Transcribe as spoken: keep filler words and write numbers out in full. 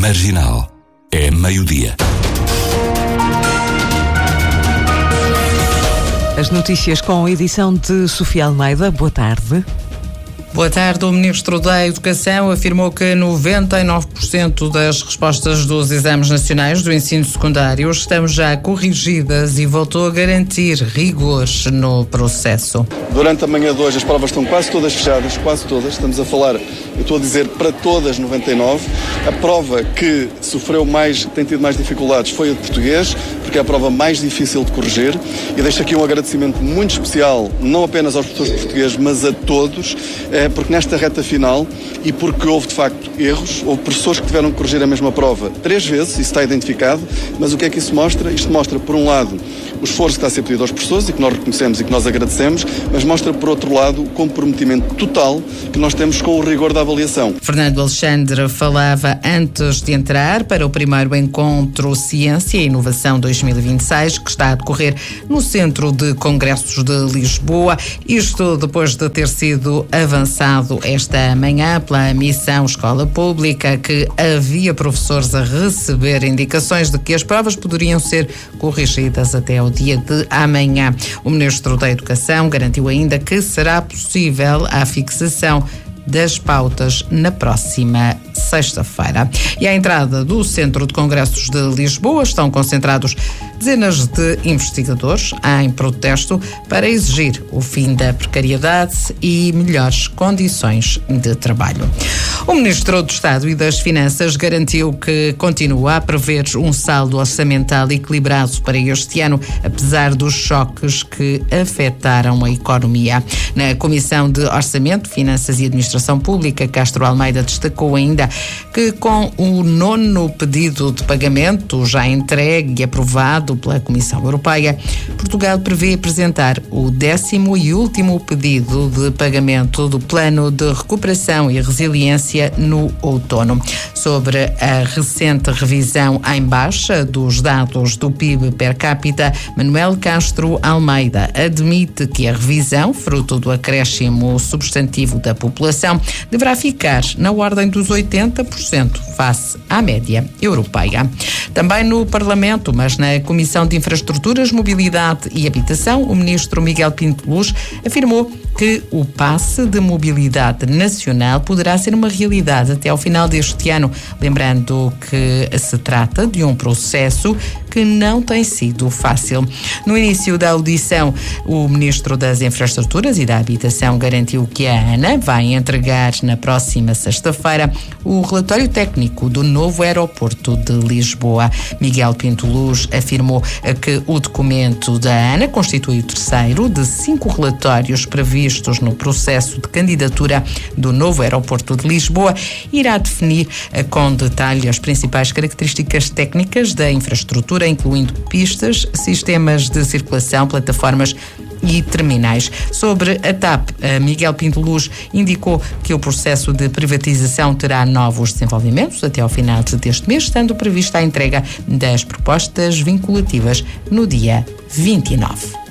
Marginal. É meio-dia. As notícias com a edição de Sofia Almeida. Boa tarde. Boa tarde. O Ministro da Educação afirmou que noventa e nove por cento das respostas dos exames nacionais do ensino secundário estão já corrigidas e voltou a garantir rigor no processo. Durante a manhã de hoje as provas estão quase todas fechadas, quase todas. Estamos a falar, eu estou a dizer para todas noventa e nove. A prova que sofreu mais, tem tido mais dificuldades foi a de português, porque é a prova mais difícil de corrigir. E deixo aqui um agradecimento muito especial, não apenas aos professores de português, mas a todos, porque nesta reta final, e porque houve de facto erros, houve professores que tiveram que corrigir a mesma prova três vezes, isso está identificado, mas o que é que isso mostra? Isto mostra, por um lado, o esforço que está a ser pedido aos professores e que nós reconhecemos e que nós agradecemos, mas mostra, por outro lado, o comprometimento total que nós temos com o rigor da avaliação. Fernando Alexandre falava antes de entrar para o primeiro encontro Ciência e Inovação dois mil e vinte e seis, que está a decorrer no Centro de Congressos de Lisboa, isto depois de ter sido avançado esta manhã pela Missão Escola Pública, que havia professores a receber indicações de que as provas poderiam ser corrigidas até ao dia de amanhã. O Ministro da Educação garantiu ainda que será possível a fixação das pautas na próxima sexta-feira. E à entrada do Centro de Congressos de Lisboa estão concentrados dezenas de investigadores em protesto para exigir o fim da precariedade e melhores condições de trabalho. O Ministro do Estado e das Finanças garantiu que continua a prever um saldo orçamental equilibrado para este ano, apesar dos choques que afetaram a economia. Na Comissão de Orçamento, Finanças e Administração Pública, Castro Almeida destacou ainda que com o nono pedido de pagamento já entregue e aprovado pela Comissão Europeia, Portugal prevê apresentar o décimo e último pedido de pagamento do Plano de Recuperação e Resiliência no outono. Sobre a recente revisão em baixa dos dados do P I B per capita, Manuel Castro Almeida admite que a revisão, fruto do acréscimo substantivo da população, deverá ficar na ordem dos oitenta por cento face à média europeia. Também no Parlamento, mas na Comissão de Infraestruturas, Mobilidade e Habitação, o Ministro Miguel Pinto Luz afirmou que o passe de mobilidade nacional poderá ser uma realidade até ao final deste ano, lembrando que se trata de um processo que não tem sido fácil. No início da audição, o Ministro das Infraestruturas e da Habitação garantiu que a ANA vai entregar na próxima sexta-feira o relatório técnico do novo aeroporto de Lisboa. Miguel Pinto Luz afirmou que o documento da ANA constitui o terceiro de cinco relatórios previstos no processo de candidatura do novo aeroporto de Lisboa e irá definir com detalhe as principais características técnicas da infraestrutura, incluindo pistas, sistemas de circulação, plataformas e terminais. Sobre a TAP, Miguel Pinto Luz indicou que o processo de privatização terá novos desenvolvimentos até ao final deste mês, estando prevista a entrega das propostas vinculativas no dia vinte e nove.